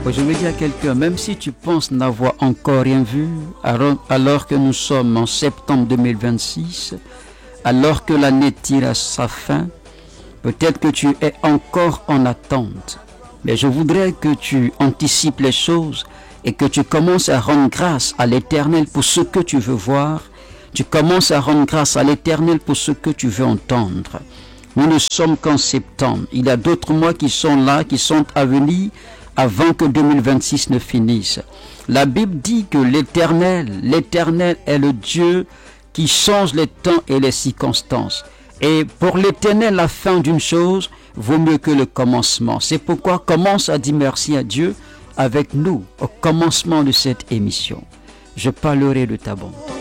Je veux dire à quelqu'un, même si tu penses n'avoir encore rien vu, alors que nous sommes en septembre 2026, alors que l'année tire à sa fin, peut-être que tu es encore en attente. Mais je voudrais que tu anticipes les choses et que tu commences à rendre grâce à l'Éternel pour ce que tu veux voir. Tu commences à rendre grâce à l'Éternel pour ce que tu veux entendre. Nous ne sommes qu'en septembre. Il y a d'autres mois qui sont là, qui sont à venir avant que 2026 ne finisse. La Bible dit que l'Éternel est le Dieu qui change les temps et les circonstances. Et pour l'Éternel, la fin d'une chose vaut mieux que le commencement. C'est pourquoi commence à dire merci à Dieu avec nous au commencement de cette émission. Je parlerai de ta bonté.